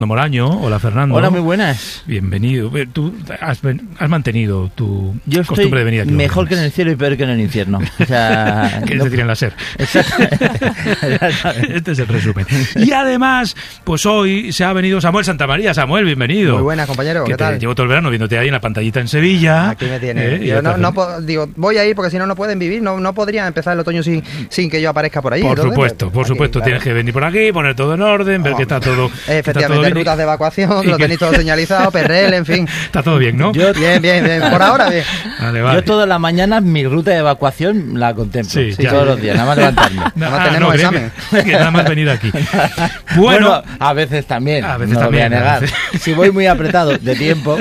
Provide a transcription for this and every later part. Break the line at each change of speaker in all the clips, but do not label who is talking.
Moraño, hola Fernando.
Hola, muy buenas.
Bienvenido. Tú has mantenido tu costumbre de venir aquí.
Mejor que en el cielo y peor que en el infierno. O sea,
que se tiren la SER.
Exacto.
Este es el resumen. Y además, pues hoy se ha venido Samuel Santamaría. Samuel, bienvenido.
Muy buenas, compañero. ¿Qué tal?
Llevo todo el verano viéndote ahí en la pantallita en Sevilla.
Aquí me tienes. Yo digo, voy a ir porque si no pueden vivir. No podría empezar el otoño sin que yo aparezca por ahí.
Por supuesto. Claro. Tienes que venir por aquí, poner todo en orden, ver que está todo.
Efectivamente, rutas de evacuación, lo tenéis todo señalizado, Perrel, en fin.
Está todo bien, ¿no?
Bien. Por ahora, bien.
Vale.
Yo todas las mañanas mi ruta de evacuación la contemplo.
Sí,
todos los días, nada más levantarme.
Tenemos examen.
Que nada más venir aquí.
Bueno, a veces también. No voy a negar. Si voy muy apretado de tiempo.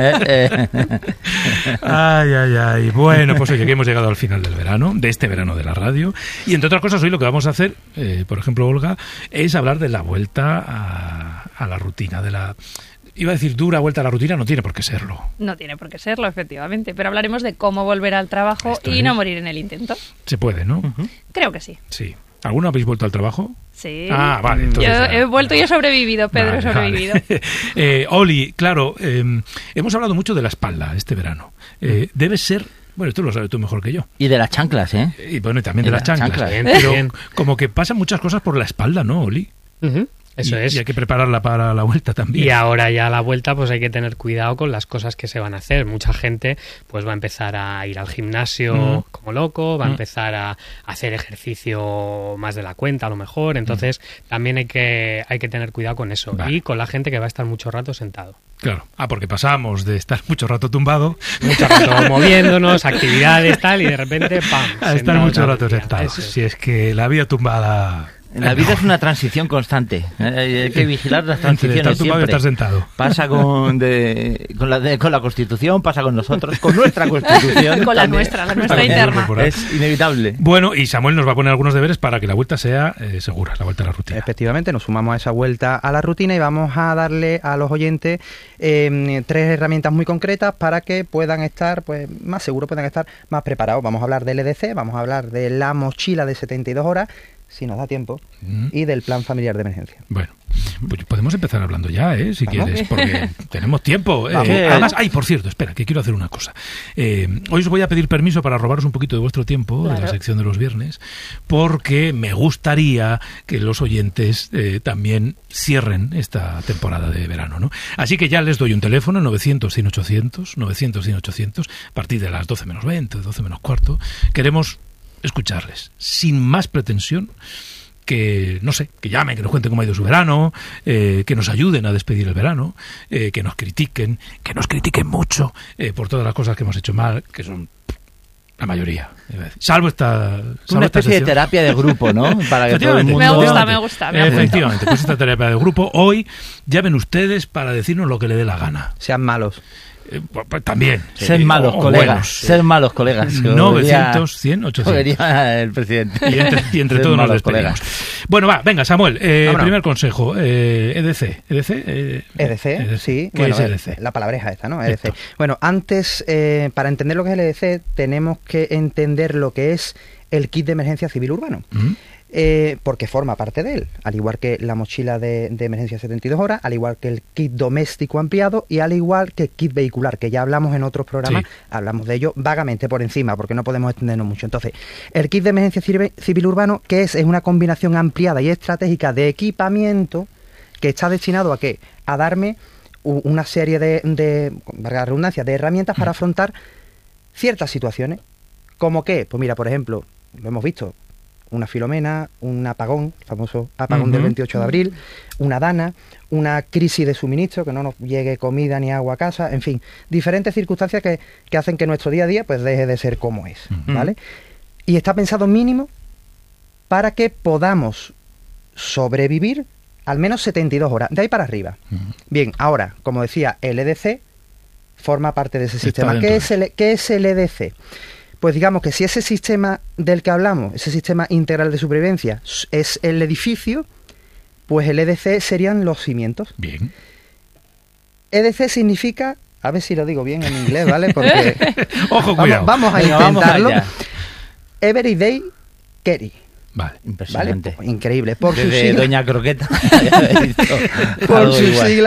Ay. Bueno, pues oye, que hemos llegado al final del verano, de este verano de la radio. Y entre otras cosas, hoy lo que vamos a hacer, por ejemplo, Olga, es hablar de la vuelta a la rutina, iba a decir dura vuelta a la rutina, no tiene por qué serlo.
No tiene por qué serlo, efectivamente, pero hablaremos de cómo volver al trabajo no morir en el intento.
Se puede, ¿no?
Uh-huh. Creo que sí.
Sí. ¿Alguno habéis vuelto al trabajo?
Sí.
Ah, vale. Entonces,
yo he vuelto y he sobrevivido, Pedro, he sobrevivido.
Vale. Oli, claro, hemos hablado mucho de la espalda este verano. Debe ser... Bueno, esto lo sabes tú mejor que yo.
Y de las chanclas, ¿eh?
Y bueno, y también de las chanclas. Pero como que pasan muchas cosas por la espalda, ¿no, Oli?
Uh-huh. Eso es.
Y hay que prepararla para la vuelta también.
Y ahora ya a la vuelta pues hay que tener cuidado con las cosas que se van a hacer. Mucha gente pues va a empezar a ir al gimnasio como loco, va a empezar a hacer ejercicio más de la cuenta a lo mejor. Entonces también hay que tener cuidado con eso. Vale. Y con la gente que va a estar mucho rato sentado.
Claro. Porque pasamos de estar mucho rato tumbado,
mucho rato moviéndonos, actividades, tal, y de repente, ¡pam!
A estar mucho rato sentado. Si es que la vida tumbada...
La vida es una transición constante. Hay que vigilar las transiciones
estar tumbado
siempre.
Y estar sentado.
Pasa con la Constitución, pasa con nosotros, con nuestra Constitución.
Con la nuestra interna.
Es inevitable.
Bueno, y Samuel nos va a poner algunos deberes para que la vuelta sea segura, la vuelta a la rutina.
Efectivamente, nos sumamos a esa vuelta a la rutina y vamos a darle a los oyentes 3 herramientas muy concretas para que puedan estar más seguros, puedan estar más preparados. Vamos a hablar del EDC, vamos a hablar de la mochila de 72 horas, si nos da tiempo, y del plan familiar de emergencia.
Bueno, pues podemos empezar hablando ya, si quieres, porque tenemos tiempo. Además, por cierto, espera, que quiero hacer una cosa. Hoy os voy a pedir permiso para robaros un poquito de vuestro tiempo, claro, de la sección de los viernes, porque me gustaría que los oyentes también cierren esta temporada de verano, ¿no? Así que ya les doy un teléfono, 900-100-800, 900-100-800, a partir de las 12 menos 20, 12 menos cuarto. Queremos escucharles, sin más pretensión que, no sé, que llamen, que nos cuenten cómo ha ido su verano, que nos ayuden a despedir el verano, que nos critiquen mucho por todas las cosas que hemos hecho mal, que son la mayoría. Salvo esta...
Una especie de terapia de grupo, ¿no? Para que todo el mundo...
Me gusta.
Efectivamente, pues esta terapia de grupo. Hoy llamen ustedes para decirnos lo que le dé la gana.
Sean malos.
Pues también.
Ser malos colegas. Buenos, ser malos colegas.
900, 100, 800.
Diría el presidente.
Y entre todos nos despedimos. Bueno, venga, Samuel. Primer consejo. EDC.
EDC, sí.
¿Qué es EDC?
La palabreja esta, ¿no? EDC. Bueno, antes, para entender lo que es el EDC, tenemos que entender lo que es el kit de emergencia civil urbano. Porque forma parte de él, al igual que la mochila de emergencia 72 horas, al igual que el kit doméstico ampliado y al igual que el kit vehicular, que ya hablamos en otros programas, hablamos de ello vagamente por encima, porque no podemos extendernos mucho. Entonces, el kit de emergencia civil urbano, ¿qué es? Es una combinación ampliada y estratégica de equipamiento que está destinado ¿a qué? A darme una serie de valga la redundancia, de herramientas para afrontar ciertas situaciones. ¿Cómo qué? Pues mira, por ejemplo, lo hemos visto, una Filomena, un apagón, el famoso apagón del 28 de abril, una dana, una crisis de suministro, que no nos llegue comida ni agua a casa, en fin, diferentes circunstancias que hacen que nuestro día a día pues deje de ser como es, ¿vale? Y está pensado mínimo para que podamos sobrevivir al menos 72 horas, de ahí para arriba. Bien, ahora, como decía, el EDC forma parte de ese sistema. ¿Qué es el EDC? Pues digamos que si ese sistema del que hablamos, ese sistema integral de supervivencia, es el edificio, pues el EDC serían los cimientos.
Bien.
EDC significa, a ver si lo digo bien en inglés, ¿vale? Porque
ojo, cuidado.
Vamos a intentarlo. Everyday Carry.
Vale.
Impresionante.
¿Vale? Increíble.
Desde Doña Croqueta.
Por sus siglas.